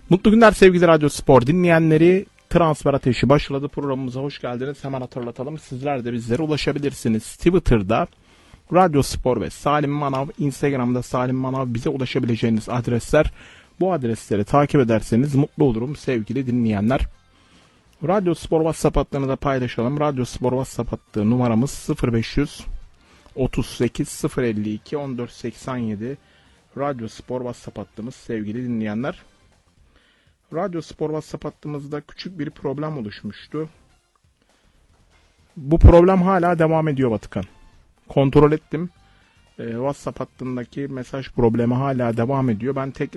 Mutlu günler sevgili Radyo Spor dinleyenleri. Transfer Ateşi başladı. Programımıza hoş geldiniz. Hemen hatırlatalım. Sizler de bizlere ulaşabilirsiniz. Twitter'da Radyo Spor ve Salim Manav, Instagram'da Salim Manav, bize ulaşabileceğiniz adresler. Bu adresleri takip ederseniz mutlu olurum sevgili dinleyenler. Radyo Spor WhatsApp hattını da paylaşalım. Radyo Spor WhatsApp hattı numaramız 0500 38 052 1487. Radyo Spor WhatsApp hattımız sevgili dinleyenler. Radyo Spor WhatsApp hattımızda küçük bir problem oluşmuştu. Bu problem hala devam ediyor Batıkan. Kontrol ettim. WhatsApp hattındaki mesaj problemi hala devam ediyor. Ben tekrar